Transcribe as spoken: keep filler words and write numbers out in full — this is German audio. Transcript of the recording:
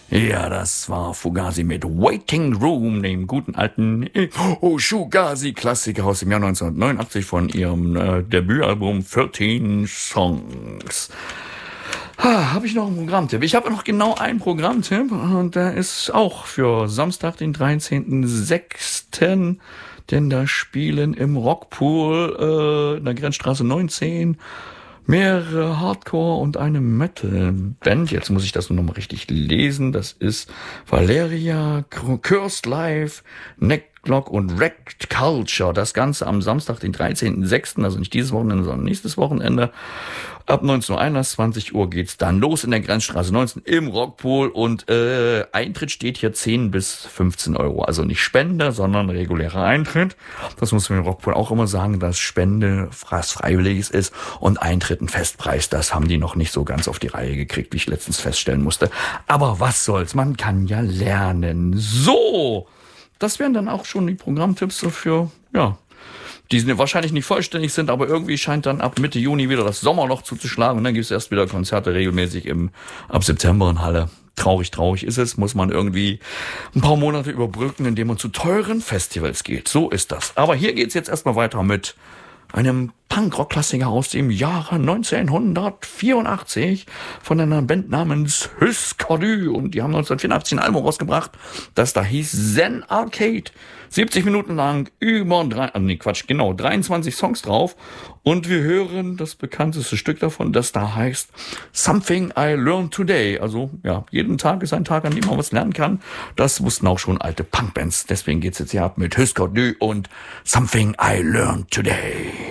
Ja, das war Fugazi mit Waiting Room, dem guten alten Oh Fugazi-Klassiker aus dem Jahr neunzehnhundertneunundachtzig von ihrem äh, Debütalbum dreizehn Songs. Ha, habe ich noch einen Programmtipp? Ich habe noch genau einen Programmtipp und der ist auch für Samstag, den dreizehnten sechsten Denn da spielen im Rockpool äh, in der Grenzstraße neunzehn mehrere Hardcore- und eine Metal-Band. Jetzt muss ich das nur noch mal richtig lesen. Das ist Valeria, Cursed Life, Necklock und Wrecked Culture. Das Ganze am Samstag, den dreizehnten sechsten Also nicht dieses Wochenende, sondern nächstes Wochenende. Ab neunzehn Uhr einundzwanzig zwanzig Uhr geht's dann los in der Grenzstraße neunzehn im Rockpool und äh, Eintritt steht hier zehn bis fünfzehn Euro. Also nicht Spende, sondern regulärer Eintritt. Das muss man im Rockpool auch immer sagen, dass Spende was Freiwilliges ist und Eintritt ein Festpreis. Das haben die noch nicht so ganz auf die Reihe gekriegt, wie ich letztens feststellen musste. Aber was soll's, man kann ja lernen. So, das wären dann auch schon die Programmtipps so für, ja, die wahrscheinlich nicht vollständig sind, aber irgendwie scheint dann ab Mitte Juni wieder das Sommerloch zuzuschlagen und dann gibt es erst wieder Konzerte regelmäßig im ab September in Halle. Traurig, traurig ist es, muss man irgendwie ein paar Monate überbrücken, indem man zu teuren Festivals geht. So ist das. Aber hier geht's jetzt erstmal weiter mit einem Punk-Rock-Klassiker aus dem Jahre neunzehnhundertvierundachtzig von einer Band namens Husker Du. Und die haben neunzehnhundertvierundachtzig ein Album rausgebracht, das da hieß Zen Arcade. siebzig Minuten lang, über drei, also nee, Quatsch, genau, dreiundzwanzig Songs drauf. Und wir hören das bekannteste Stück davon, das da heißt Something I Learned Today. Also, ja, jeden Tag ist ein Tag, an dem man was lernen kann. Das wussten auch schon alte Punkbands. Deswegen geht's jetzt hier ab mit Husker Du und Something I Learned Today.